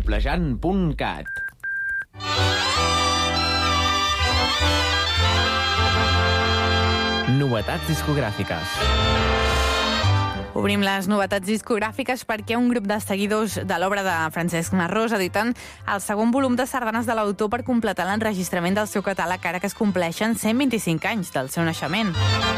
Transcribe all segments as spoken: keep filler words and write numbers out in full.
coplejant punt cat. Novetats discogràfiques. Obrim les novetats discogràfiques perquè un grup de seguidors de l'obra de Francesc Marrós editen el segon volum de sardanes de l'autor per completar l'enregistrament del seu catàleg ara que es compleixen cent vint-i-cinc anys del seu naixement.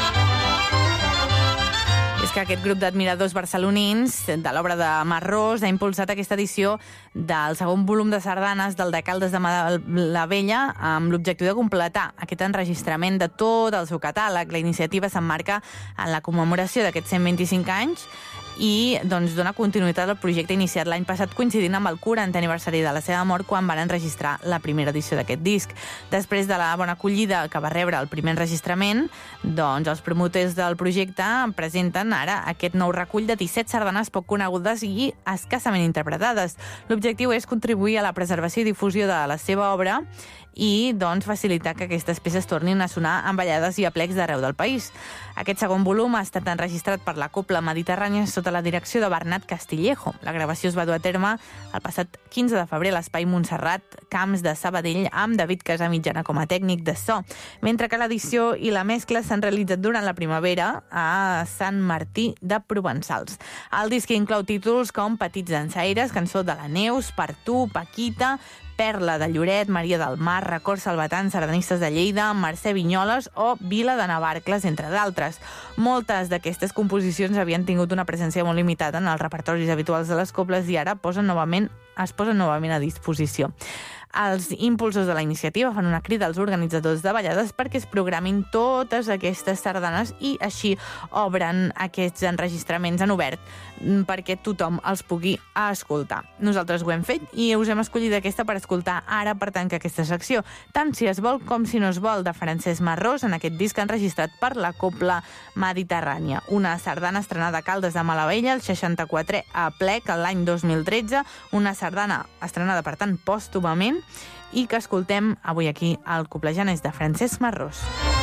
És que aquest grup d'admiradors barcelonins de l'obra de Marrós ha impulsat aquesta edició del segon volum de sardanes del de Caldes de Malavella amb l'objectiu de completar aquest enregistrament de tot el seu catàleg. La iniciativa s'emmarca en la commemoració d'aquests cent vint-i-cinc anys i doncs, dona continuïtat al projecte iniciat l'any passat coincidint amb el quarantè aniversari de la seva mort quan van enregistrar la primera edició d'aquest disc. Després de la bona acollida que va rebre el primer enregistrament, doncs els promotors del projecte presenten ara aquest nou recull de disset sardanes poc conegudes i escassament interpretades. L'objectiu és contribuir a la preservació i difusió de la seva obra i doncs, facilitar que aquestes peces tornin a sonar amb ballades i aplecs d'arreu del país. Aquest segon volum ha estat enregistrat per la Cobla Mediterrània sota la direcció de Bernat Castillejo. La gravació es va dur a terme el passat quinze de febrer a l'Espai Montserrat Camps de Sabadell amb David Casamitjana com a tècnic de so, mentre que l'edició i la mescla s'han realitzat durant la primavera a Sant Martí de Provençals. El disc inclou títols com Petits dansaires, Cançó de la Neus, Per tu, Paquita, Perla de Lloret, Maria del Mar, Records salvatans, Sardanistes de Lleida, Mercè Vinyoles o Vila de Navarcles, entre d'altres. Moltes d'aquestes composicions havien tingut una presència molt limitada en els repertoris habituals de les cobles i ara posen novament, es posen novament a disposició. Els impulsors de la iniciativa fan una crida als organitzadors de ballades perquè es programin totes aquestes sardanes i així obren aquests enregistraments en obert perquè tothom els pugui escoltar. Nosaltres ho hem fet i us hem escollit aquesta per escoltar ara per tancar aquesta secció, tant si es vol com si no es vol, de Francesc Marrós en aquest disc enregistrat per la Cobla Mediterrània. Una sardana estrenada a Caldes de Malavella el seixanta-quatre a plec l'any dos mil tretze, una sardana estrenada per tant pòstumament i que escoltem avui aquí al Coplejant és de Francesc Marrós.